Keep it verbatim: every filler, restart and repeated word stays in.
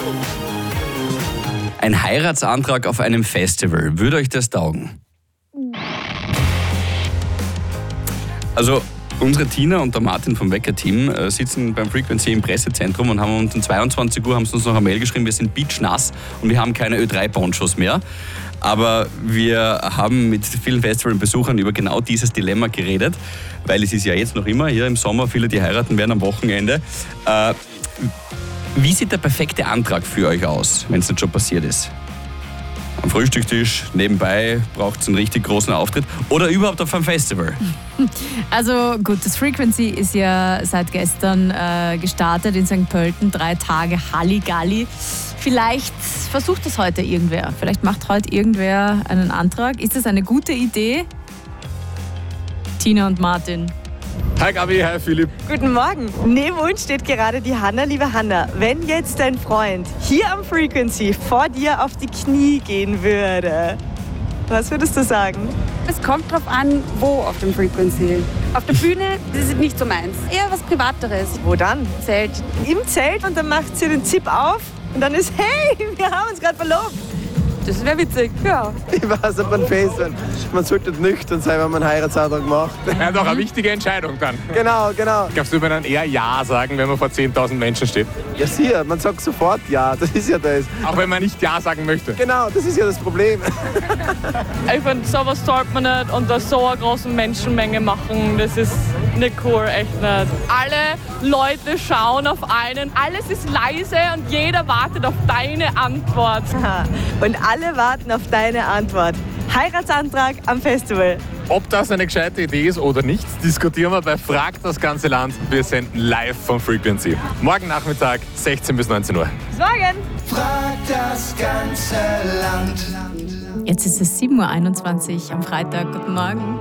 Ein Heiratsantrag auf einem Festival, würde euch das taugen? Also unsere Tina und der Martin vom Wecker-Team äh, sitzen beim Frequency im Pressezentrum und haben um zweiundzwanzig Uhr haben sie uns noch eine Mail geschrieben, wir sind beachnass und wir haben keine Ö drei Ponchos mehr. Aber wir haben mit vielen Festivalbesuchern über genau dieses Dilemma geredet, weil es ist ja jetzt noch immer hier im Sommer, viele, die heiraten werden am Wochenende. Äh, wie sieht der perfekte Antrag für euch aus, wenn es nicht schon passiert ist? Am Frühstückstisch, nebenbei, braucht es einen richtig großen Auftritt oder überhaupt auf einem Festival? Also gut, das Frequency ist ja seit gestern äh, gestartet in Sankt Pölten, drei Tage Halligalli. Vielleicht versucht das heute irgendwer, vielleicht macht heute irgendwer einen Antrag. Ist das eine gute Idee? Tina und Martin. Hi Gabi, hi Philipp. Guten Morgen. Neben uns steht gerade die Hanna. Liebe Hanna, wenn jetzt dein Freund hier am Frequency vor dir auf die Knie gehen würde, was würdest du sagen? Es kommt drauf an, wo auf dem Frequency. Auf der Bühne, das ist nicht so meins. Eher was Privateres. Wo dann? Zelt. Im Zelt und dann macht sie den Zip auf und dann ist, hey, wir haben uns gerade verlobt. Das wäre witzig, ja. Ich weiß, ob man fest wird. Man sollte nüchtern sein, wenn man einen Heiratsantrag macht. Ja, doch eine wichtige Entscheidung dann. Genau, genau. Glaubst du, man dann eher Ja sagen, wenn man vor zehntausend Menschen steht? Ja, sicher, man sagt sofort Ja, das ist ja das. Auch wenn man nicht Ja sagen möchte? Genau, das ist ja das Problem. Ich finde, sowas sollte man nicht unter so einer großen Menschenmenge machen. Das ist nicht cool, echt nicht. Alle Leute schauen auf einen, alles ist leise und jeder wartet auf deine Antwort. Und alle warten auf deine Antwort. Heiratsantrag am Festival. Ob das eine gescheite Idee ist oder nicht, diskutieren wir bei Frag das ganze Land. Wir senden live vom Frequency. Morgen Nachmittag, sechzehn bis neunzehn Uhr. Bis morgen. Frag das ganze Land. Jetzt ist es sieben Uhr einundzwanzig am Freitag. Guten Morgen.